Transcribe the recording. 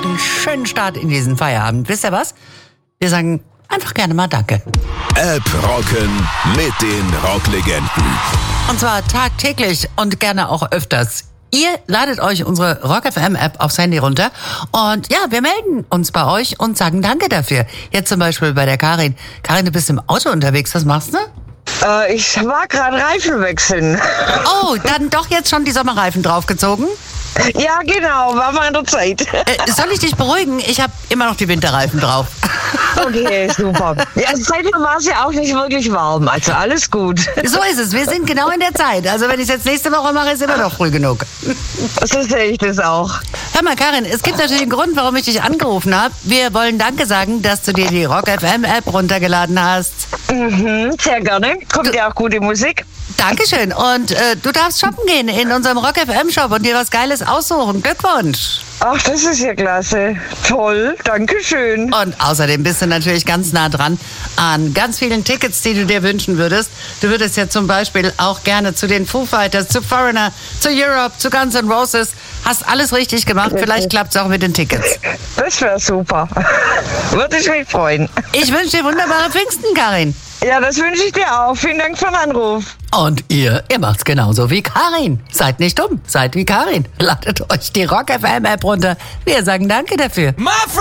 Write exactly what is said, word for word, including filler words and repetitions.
einen schönen Start in diesen Feierabend. Wisst ihr was? Wir sagen einfach gerne mal Danke. App rocken mit den Rocklegenden. Und zwar tagtäglich und gerne auch öfters. Ihr ladet euch unsere Rock F M App aufs Handy runter und ja, wir melden uns bei euch und sagen Danke dafür. Jetzt zum Beispiel bei der Karin. Karin, du bist im Auto unterwegs, was machst du? Äh, ich war gerade Reifen wechseln. Oh, dann doch jetzt schon die Sommerreifen draufgezogen? Ja, genau, war mal an der Zeit. Äh, soll ich dich beruhigen? Ich habe immer noch die Winterreifen drauf. Okay, super. Ja, seitdem war es ja auch nicht wirklich warm, also alles gut. So ist es, wir sind genau in der Zeit. Also wenn ich es jetzt nächste Woche mache, ist immer noch früh genug. So sehe ich das auch. Hör mal, Karin, es gibt natürlich einen Grund, warum ich dich angerufen habe. Wir wollen Danke sagen, dass du dir die Rock F M App runtergeladen hast. Mhm, sehr gerne. Kommt ja auch gute Musik. Dankeschön. Und äh, du darfst shoppen gehen in unserem Rock F M Shop und dir was Geiles aussuchen. Glückwunsch. Ach, das ist ja klasse. Toll, Dankeschön. Und außerdem bist du natürlich ganz nah dran an ganz vielen Tickets, die du dir wünschen würdest. Du würdest ja zum Beispiel auch gerne zu den Foo Fighters, zu Foreigner, zu Europe, zu Guns N' Roses. Hast alles richtig gemacht. Vielleicht klappt es auch mit den Tickets. Das wäre super. Würde ich mich freuen. Ich wünsche dir wunderbare Pfingsten, Karin. Ja, das wünsche ich dir auch. Vielen Dank für den Anruf. Und ihr, ihr macht's genauso wie Karin. Seid nicht dumm, seid wie Karin. Ladet euch die Rock F M App runter. Wir sagen Danke dafür.